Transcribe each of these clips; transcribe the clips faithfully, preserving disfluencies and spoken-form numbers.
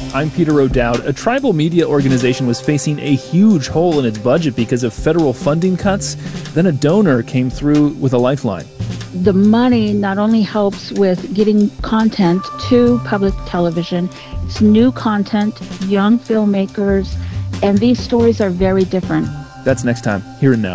I'm Peter O'Dowd. A tribal media organization was facing a huge hole in its budget because of federal funding cuts. Then a donor came through with a lifeline. The money not only helps with getting content to public television, it's new content, young filmmakers, and these stories are very different. That's next time, Here and Now.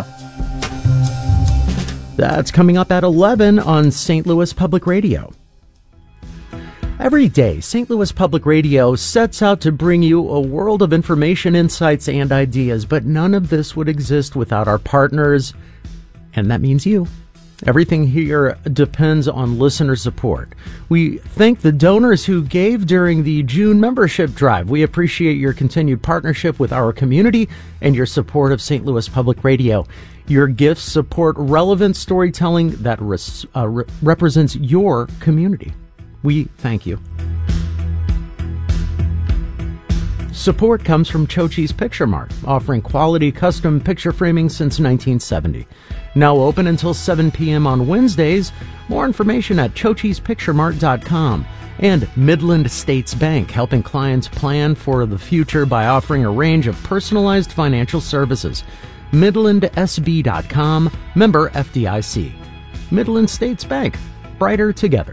That's coming up at eleven on Saint Louis Public Radio. Every day, Saint Louis Public Radio sets out to bring you a world of information, insights, and ideas, but none of this would exist without our partners, and that means you. Everything here depends on listener support. We thank the donors who gave during the June membership drive. We appreciate your continued partnership with our community and your support of Saint Louis Public Radio. Your gifts support relevant storytelling that res- uh, re- represents your community. We thank you. Support comes from Chochi's Picture Mart, offering quality custom picture framing since nineteen seventy. Now open until seven p.m. on Wednesdays. More information at chochis picture mart dot com. And Midland States Bank, helping clients plan for the future by offering a range of personalized financial services. midland s b dot com, member F D I C. Midland States Bank, brighter together.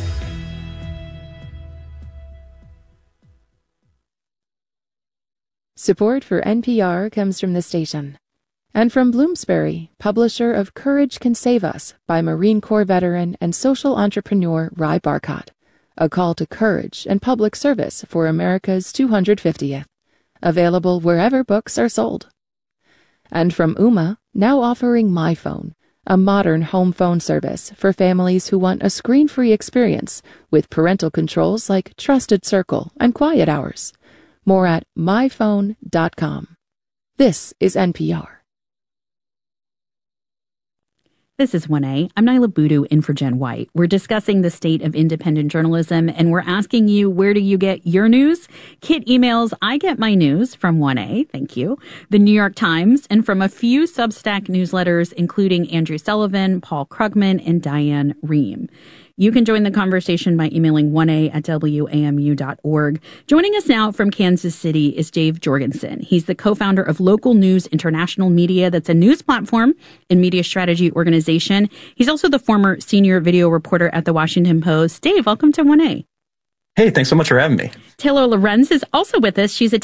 Support for N P R comes from the station. And from Bloomsbury, publisher of Courage Can Save Us by Marine Corps veteran and social entrepreneur Ry Barcott. A call to courage and public service for America's two hundred fiftieth. Available wherever books are sold. And from Ooma, now offering MyPhone, a modern home phone service for families who want a screen-free experience with parental controls like Trusted Circle and Quiet Hours. More at my phone dot com. This is N P R. This is one A. I'm Nyla Boodoo in for Jen White. We're discussing the state of independent journalism, and we're asking you, where do you get your news? Kit emails, I get my news from one A, thank you, the New York Times, and from a few Substack newsletters, including Andrew Sullivan, Paul Krugman, and Diane Rehm. You can join the conversation by emailing one A at W A M U dot org. Joining us now from Kansas City is Dave Jorgensen. He's the co-founder of Local News International Media. That's a news platform and media strategy organization. He's also the former senior video reporter at the Washington Post. Dave, welcome to one A. Hey, thanks so much for having me. Taylor Lorenz is also with us. She's a